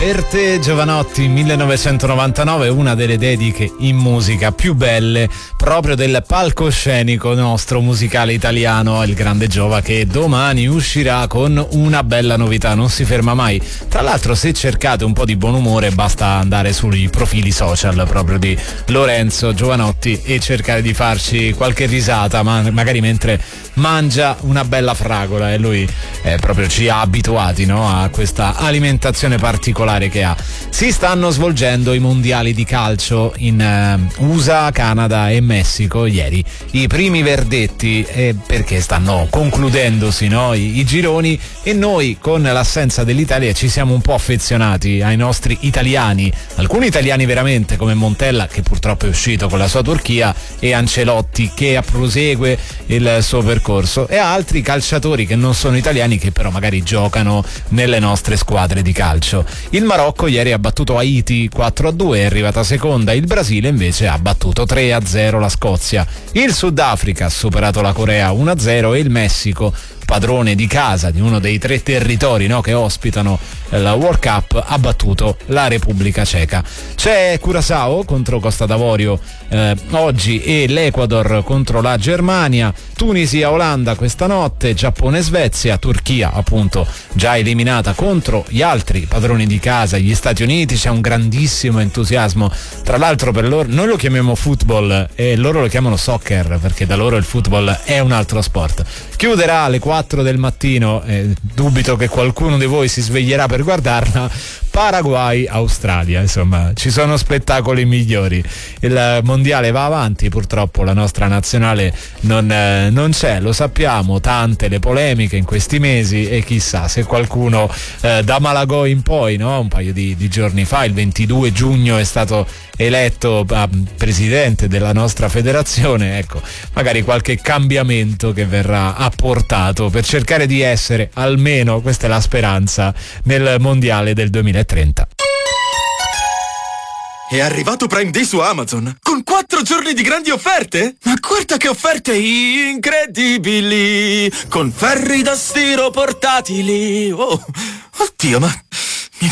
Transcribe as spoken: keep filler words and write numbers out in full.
Per te Jovanotti, millenovecentonovantanove, una delle dediche in musica più belle proprio del palcoscenico nostro musicale italiano, il grande Giova, che domani uscirà con una bella novità, non si ferma mai. Tra l'altro, se cercate un po' di buon umore basta andare sui profili social proprio di Lorenzo Jovanotti e cercare di farci qualche risata, ma magari mentre mangia una bella fragola, e lui eh, proprio ci ha abituati, no, a questa alimentazione particolare che ha. Si stanno svolgendo i mondiali di calcio in uh, U S A, Canada e Messico ieri. I primi verdetti eh, perché stanno concludendosi, no, I, i gironi, e noi con l'assenza dell'Italia ci siamo un po' affezionati ai nostri italiani, alcuni italiani veramente come Montella, che purtroppo è uscito con la sua Turchia, e Ancelotti che prosegue il suo percorso, e altri calciatori che non sono italiani che però magari giocano nelle nostre squadre di calcio. Il Marocco ieri ha battuto Haiti quattro a due, è arrivata seconda. Il Brasile invece ha battuto tre a zero la Scozia. Il Sudafrica ha superato la Corea uno a zero, e il Messico, padrone di casa di uno dei tre territori, no, che ospitano la World Cup, ha battuto la Repubblica Ceca. C'è Curaçao contro Costa d'Avorio eh, oggi, e l'Ecuador contro la Germania, Tunisia Olanda questa notte, Giappone Svezia, Turchia appunto già eliminata contro gli altri padroni di casa, gli Stati Uniti. C'è un grandissimo entusiasmo, tra l'altro per loro, noi lo chiamiamo football e loro lo chiamano soccer, perché da loro il football è un altro sport. Chiuderà alle quattro del mattino, eh, dubito che qualcuno di voi si sveglierà per guardarla, Paraguay-Australia. Insomma, ci sono spettacoli migliori. Il mondiale va avanti, purtroppo la nostra nazionale non, eh, non c'è, lo sappiamo, tante le polemiche in questi mesi, e chissà se qualcuno eh, da Malagò in poi, no? Un paio di, di giorni fa, il ventidue giugno, è stato eletto uh, presidente della nostra federazione. Ecco, magari qualche cambiamento che verrà apportato per cercare di essere, almeno questa è la speranza, nel mondiale del duemilatrenta. È arrivato Prime Day su Amazon con quattro giorni di grandi offerte. Ma guarda che offerte incredibili, con ferri da stiro portatili. Oh, oddio, ma